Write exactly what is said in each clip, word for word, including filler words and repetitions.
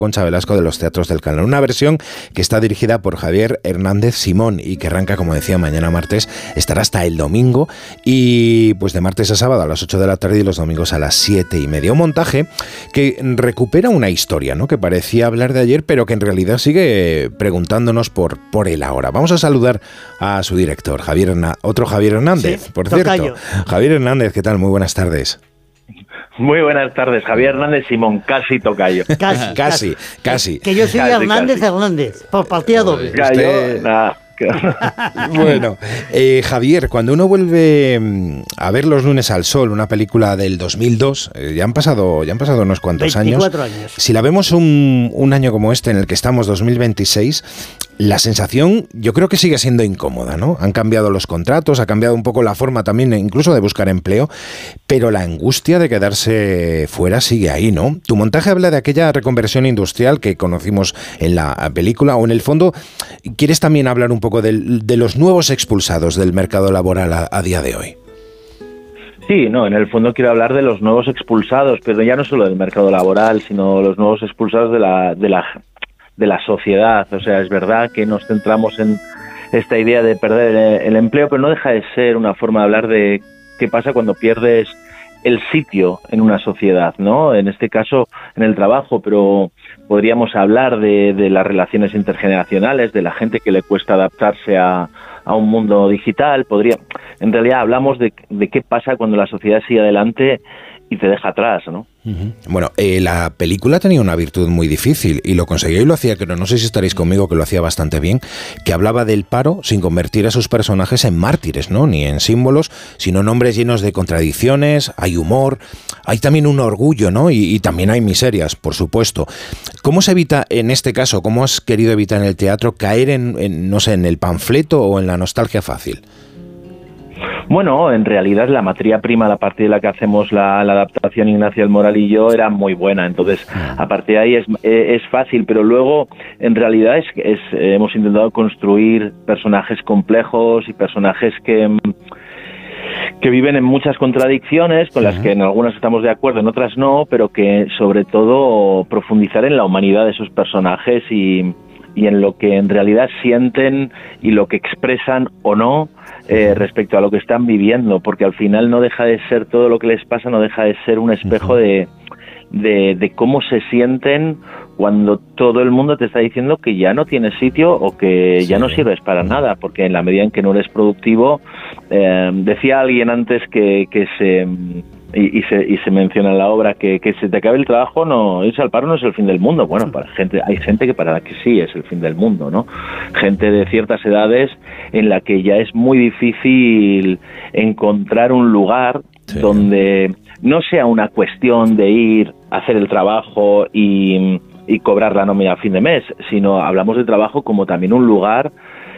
Concha Velasco de los Teatros del Canal. Una versión que está dirigida por Javier Hernández Simón y que arranca, como decía, mañana martes, estará hasta el domingo y pues de martes a sábado a las ocho de la tarde y los domingos a las siete y media. Un montaje que recupera una historia, ¿no?, que parecía hablar de ayer, pero que en realidad sigue preguntándonos por, por el ahora. Vamos a saludar a su director, Javier Hernández, otro Javier Hernández, sí, por tocayo. Cierto. Javier Hernández, ¿qué tal? Muy buenas tardes. Muy buenas tardes, Javier Hernández Simón, casi tocayo. Casi, casi, casi. Que yo soy casi, Hernández casi. Hernández, por partida doble. Usted... Nah. Bueno, eh, Javier, cuando uno vuelve a ver Los lunes al sol, una película del dos mil dos, eh, ya han pasado ya han pasado unos cuantos veinticuatro años. años. Si la vemos un, un año como este en el que estamos, dos mil veintiséis, la sensación yo creo que sigue siendo incómoda, ¿no? Han cambiado los contratos, ha cambiado un poco la forma también incluso de buscar empleo, pero la angustia de quedarse fuera sigue ahí, ¿no? Tu montaje habla de aquella reconversión industrial que conocimos en la película, o en el fondo quieres también hablar un poco De, de los nuevos expulsados del mercado laboral a, a día de hoy. Sí, no, en el fondo quiero hablar de los nuevos expulsados, pero ya no solo del mercado laboral, sino los nuevos expulsados de la, de la, de la sociedad. O sea, es verdad que nos centramos en esta idea de perder el empleo, pero no deja de ser una forma de hablar de qué pasa cuando pierdes el sitio en una sociedad, ¿no? En este caso, en el trabajo, pero podríamos hablar de, de las relaciones intergeneracionales, de la gente que le cuesta adaptarse a, a un mundo digital. Podría, en realidad hablamos de, de qué pasa cuando la sociedad sigue adelante y te deja atrás, ¿no? Uh-huh. Bueno, eh, la película tenía una virtud muy difícil y lo conseguía y lo hacía, pero no sé si estaréis conmigo, que lo hacía bastante bien, que hablaba del paro sin convertir a sus personajes en mártires, ¿no? Ni en símbolos, sino en hombres llenos de contradicciones, hay humor, hay también un orgullo, ¿no? Y, y también hay miserias, por supuesto. ¿Cómo se evita en este caso, cómo has querido evitar en el teatro caer en, en no sé, en el panfleto o en la nostalgia fácil? Bueno, en realidad la materia prima a partir de la que hacemos la, la adaptación Ignacio del Moral y yo era muy buena, entonces a partir de ahí es, es fácil, pero luego en realidad es, es hemos intentado construir personajes complejos y personajes que que viven en muchas contradicciones, con las que en algunas estamos de acuerdo, en otras no, pero que sobre todo profundizar en la humanidad de esos personajes y, y en lo que en realidad sienten y lo que expresan o no eh, respecto a lo que están viviendo, porque al final no deja de ser, todo lo que les pasa no deja de ser un espejo de, de, de cómo se sienten cuando todo el mundo te está diciendo que ya no tienes sitio o que sí. ya no sirves para nada, porque en la medida en que no eres productivo, eh, decía alguien antes que, que se... Y, y, se, y se menciona en la obra que, que se te acabe el trabajo, no, irse al paro no es el fin del mundo. Bueno, para gente, hay gente que para la que sí es el fin del mundo, ¿no? Gente de ciertas edades en la que ya es muy difícil encontrar un lugar sí. donde no sea una cuestión de ir a hacer el trabajo y, y cobrar la nómina a fin de mes, sino hablamos de trabajo como también un lugar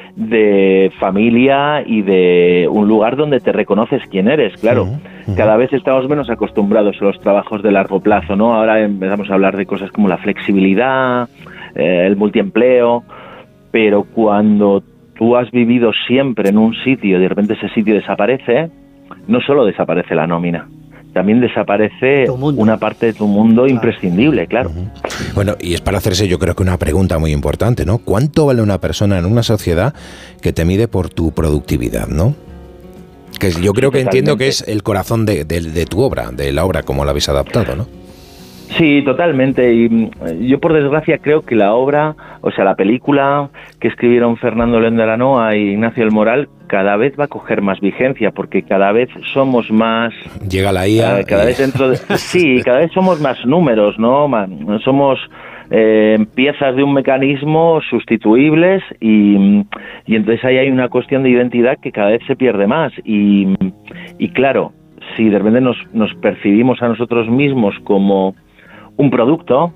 de familia y de un lugar donde te reconoces quién eres, claro. Sí, uh-huh. Cada vez estamos menos acostumbrados a los trabajos de largo plazo, ¿no? Ahora empezamos a hablar de cosas como la flexibilidad, eh, el multiempleo, pero cuando tú has vivido siempre en un sitio y de repente ese sitio desaparece, no solo desaparece la nómina, también desaparece una parte de tu mundo imprescindible, claro. Uh-huh. Bueno, y es para hacerse yo creo que una pregunta muy importante, ¿no? ¿Cuánto vale una persona en una sociedad que te mide por tu productividad, ¿no? Que yo creo que Totalmente. Entiendo que es el corazón de, de, de tu obra, de la obra como la habéis adaptado, ¿no? Sí, totalmente. Y yo, por desgracia, creo que la obra, o sea, la película que escribieron Fernando León de Aranoa y Ignacio del Moral, cada vez va a coger más vigencia, porque cada vez somos más... Llega la I A. Cada, cada y... vez dentro de, sí, cada vez somos más números, ¿no? Somos eh, piezas de un mecanismo sustituibles y, y entonces ahí hay una cuestión de identidad que cada vez se pierde más. Y, y claro, si de repente nos, nos percibimos a nosotros mismos como un producto,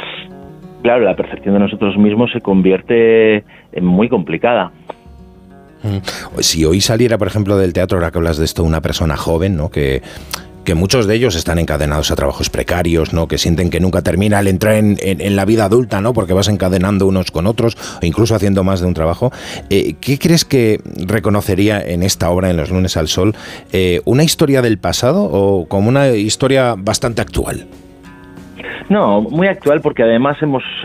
claro, la percepción de nosotros mismos se convierte en muy complicada. Si hoy saliera, por ejemplo, del teatro, ahora que hablas de esto, una persona joven, ¿no? Que, que muchos de ellos están encadenados a trabajos precarios, ¿no? Que sienten que nunca termina el entrar en, en, en la vida adulta, ¿no? Porque vas encadenando unos con otros, o incluso haciendo más de un trabajo. Eh, ¿Qué crees que reconocería en esta obra, en Los lunes al sol, eh, una historia del pasado o como una historia bastante actual? No, muy actual porque además hemos